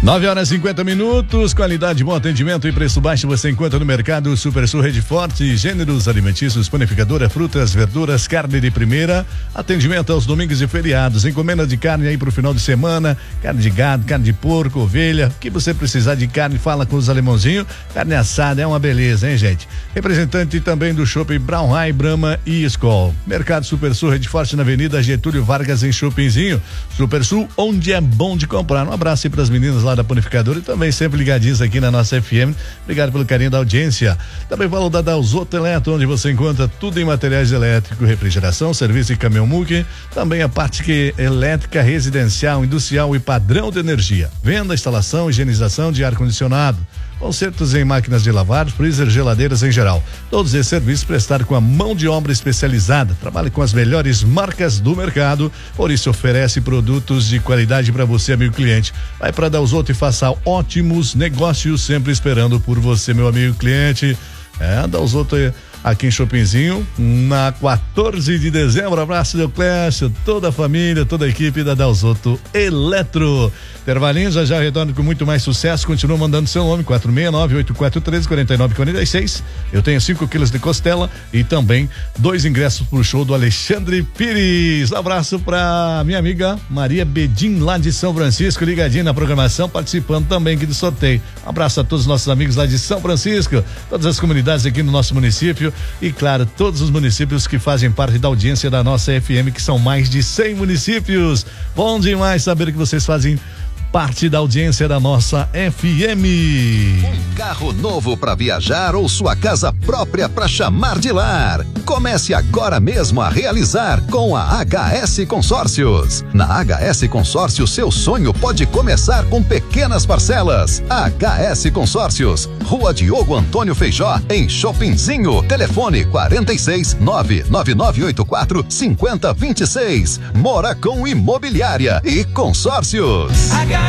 9h50, qualidade, bom atendimento e preço baixo você encontra no mercado Super Sul Rede Forte, gêneros alimentícios, panificadora, frutas, verduras, carne de primeira, atendimento aos domingos e feriados, encomenda de carne aí pro final de semana, carne de gado, carne de porco, ovelha, o que você precisar de carne, fala com os alemãozinhos, carne assada é uma beleza, hein, gente? Representante também do Shopping Braunheim, Brahma e Skol. Mercado Super Sul Rede Forte na Avenida Getúlio Vargas em Shoppingzinho. Super Sul, onde é bom de comprar. Um abraço aí pras meninas lá da panificadora e também sempre ligadinhos aqui na nossa FM. Obrigado pelo carinho da audiência. Também falo da Dalzotto Eletro, onde você encontra tudo em materiais elétricos, refrigeração, serviço e caminhão muque, também a parte elétrica, residencial, industrial e padrão de energia. Venda, instalação, higienização de ar-condicionado. Consertos em máquinas de lavar, freezer, geladeiras em geral. Todos esses serviços prestados com a mão de obra especializada. Trabalhe com as melhores marcas do mercado, por isso oferece produtos de qualidade para você, amigo cliente. Vai para Dalzotto e faça ótimos negócios, sempre esperando por você, meu amigo cliente. Dalzotto aqui em Shoppingzinho, na 14 de dezembro. Abraço, Deoclésio, toda a família, toda a equipe da Dalzotto Eletro. Intervalinho, já retorno com muito mais sucesso. Continua mandando seu nome, 469-8413-4946. Eu tenho 5 quilos de costela e também 2 ingressos pro show do Alexandre Pires. Abraço pra minha amiga Maria Bedin, lá de São Francisco, ligadinha na programação, participando também aqui do sorteio. Abraço a todos os nossos amigos lá de São Francisco, todas as comunidades aqui no nosso município e, claro, todos os municípios que fazem parte da audiência da nossa FM, que são mais de 100 municípios. Bom demais saber que vocês fazem parte da audiência da nossa FM. Um carro novo para viajar ou sua casa própria para chamar de lar. Comece agora mesmo a realizar com a HS Consórcios. Na HS Consórcios, seu sonho pode começar com pequenas parcelas. HS Consórcios, Rua Diogo Antônio Feijó, em Shoppingzinho. Telefone 46-99984-5026. Mora com Imobiliária e Consórcios.